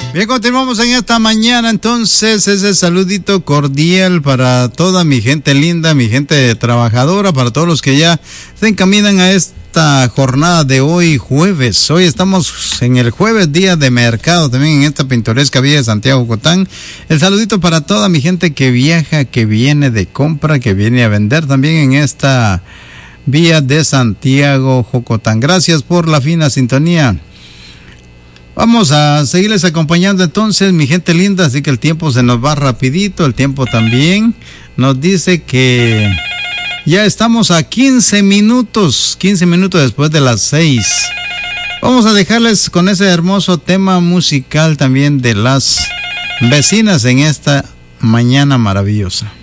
Bien, continuamos en esta mañana, entonces ese saludito cordial para toda mi gente linda, mi gente trabajadora, para todos los que ya se encaminan a esta jornada de hoy jueves. Hoy estamos en el jueves, día de mercado, también en esta pintoresca vía de Santiago Jocotán. El saludito para toda mi gente que viaja, que viene de compra, que viene a vender también en esta vía de Santiago Jocotán. Gracias por la fina sintonía. Vamos a seguirles acompañando entonces, mi gente linda, así que el tiempo se nos va rapidito, el tiempo también nos dice que ya estamos a 15 minutos después de las 6. Vamos a dejarles con ese hermoso tema musical también de las vecinas en esta mañana maravillosa.